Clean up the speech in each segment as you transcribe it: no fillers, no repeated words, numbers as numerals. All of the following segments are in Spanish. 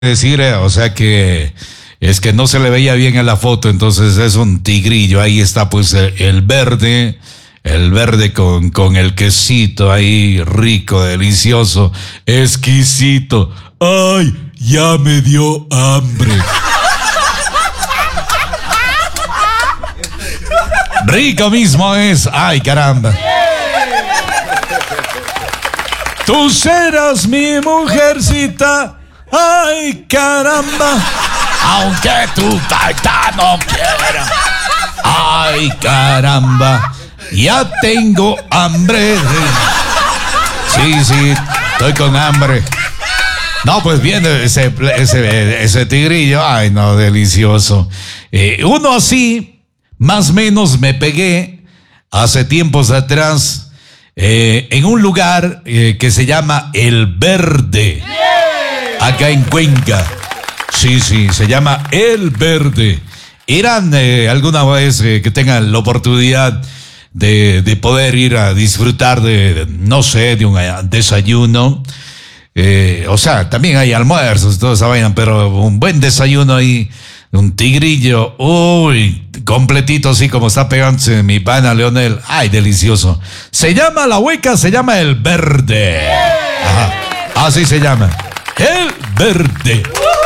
decir, o sea que es que no se le veía bien en la foto, entonces es un tigrillo. Ahí está pues el verde con el quesito ahí rico, delicioso, exquisito. ¡Ay! Ya me dio hambre. Rico mismo es. ¡Ay, caramba! Tú serás mi mujercita. ¡Ay, caramba! Aunque tu taita no quiera. ¡Ay, caramba! Ya tengo hambre. Sí, estoy con hambre. No, pues viene ese tigrillo. Ay, no, delicioso. Uno así, más o menos me pegué hace tiempos atrás en un lugar que se llama El Verde, acá en Cuenca. Sí, se llama El Verde. Irán alguna vez que tengan la oportunidad de poder ir a disfrutar de, no sé, de un desayuno. O sea, también hay almuerzos y toda esa vaina, pero un buen desayuno ahí, un tigrillo, uy, completito así como está pegándose mi pana Leonel. Ay, delicioso. Se llama la hueca, se llama El Verde. Ajá, así se llama, El Verde.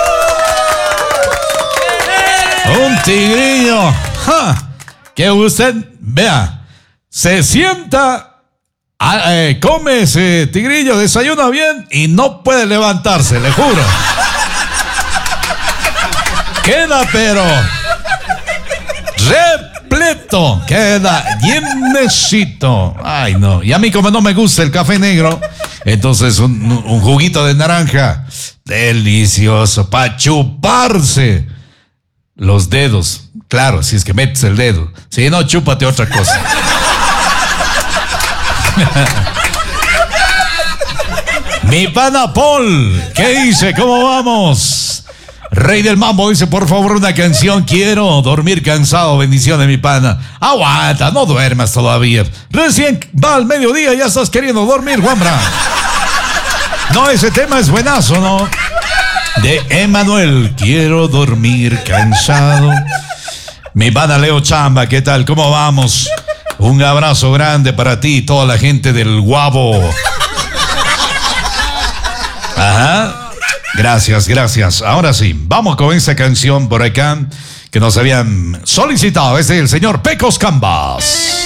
Un tigrillo, que usted vea, se sienta, come ese tigrillo, desayuna bien y no puede levantarse, le juro. Queda pero repleto, queda llenecito. Ay, no. Y a mí, como no me gusta el café negro, entonces un juguito de naranja, delicioso, para chuparse los dedos. Claro, si es que metes el dedo. Si no, chúpate otra cosa. Mi pana Paul, ¿qué dice? ¿Cómo vamos? Rey del Mambo dice, por favor, una canción. Quiero dormir cansado. Bendiciones, mi pana. Aguanta, no duermas todavía. Recién va al mediodía y ya estás queriendo dormir, Juanbra. No, ese tema es buenazo, ¿no? De Emanuel, quiero dormir cansado. Mi pana Leo Chamba, ¿qué tal? ¿Cómo vamos? Un abrazo grande para ti y toda la gente del Guabo. Ajá. Gracias. Ahora sí, vamos con esta canción por acá que nos habían solicitado. Es el señor Pecos Cambas.